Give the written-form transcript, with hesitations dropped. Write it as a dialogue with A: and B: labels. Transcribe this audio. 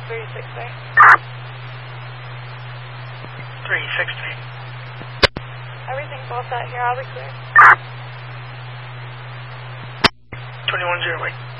A: 360.
B: 360.
A: Everything's all set here. I'll be clear.
B: 2108.